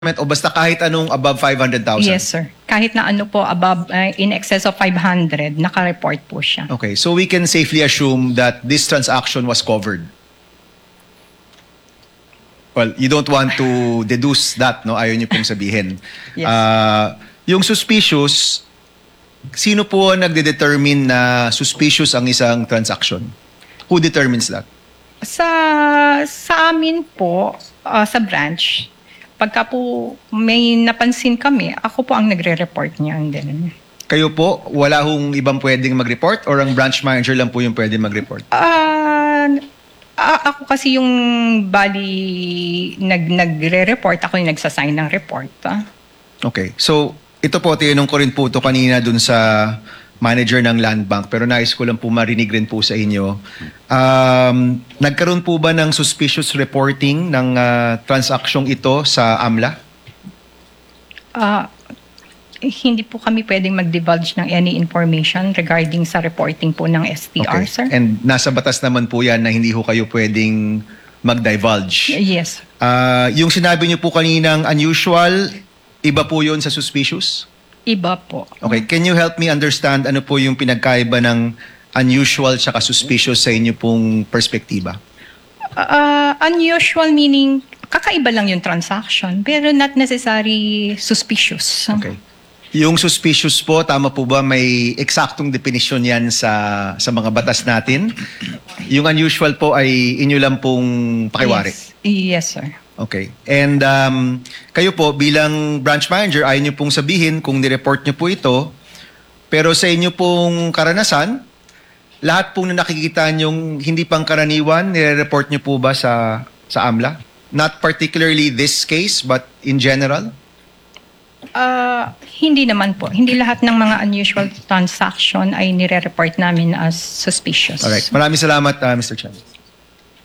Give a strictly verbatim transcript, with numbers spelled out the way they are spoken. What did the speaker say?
o basta kahit anong above five hundred thousand? Yes, sir. Kahit na ano po, above, uh, in excess of five hundred, naka-report po siya. Okay, so we can safely assume that this transaction was covered. Well, you don't want to deduce that, no? Ayaw niyo pong sabihin. Yes. Uh, yung suspicious, sino po nagde-determine na suspicious ang isang transaction? Who determines that? Sa sa amin po, uh, sa branch, pagka po may napansin kami, ako po ang nagre-report niyan din. Kayo po, wala hong ibang pwedeng mag-report or ang branch manager lang po yung pwedeng mag-report? Ah, a- ako kasi yung bali nag nagre-report, ako yung nagsasign ng report. Ah. Okay. So, ito po, tinanong ko rin po ito kanina dun sa manager ng Land Bank, pero nais ko lang po marinig rin po sa inyo. Um, nagkaroon po ba ng suspicious reporting ng uh, transaksyong ito sa AMLA? Ah, eh, hindi po kami pwedeng mag-divulge ng any information regarding sa reporting po ng S T R, sir. And nasa batas naman po yan na hindi ho kayo pwedeng mag-divulge. Yes. Uh, yung sinabi niyo po kaninang unusual, iba po yun sa suspicious? Iba po. Okay, can you help me understand ano po yung pinagkaiba ng unusual at suspicious sa inyo pong perspektiba? Uh, unusual meaning kakaiba lang yung transaction pero not necessary suspicious. Okay. Yung suspicious po, tama po ba may eksaktong definisyon yan sa sa mga batas natin? Yung unusual po ay inyo lang pong pakiwari? Yes, yes sir. Okay. And um, kayo po bilang branch manager, ayaw niyo pong sabihin kung nireport niyo po ito, pero sa inyo pong karanasan, lahat pong na nakikita niyong hindi pang karaniwan, nire-report niyo po ba sa, sa AMLA? Not particularly this case, but in general? Uh, hindi naman po. Hindi lahat ng mga unusual transaction ay nire-report namin as suspicious. Alright. Maraming salamat, uh, Mister Chan.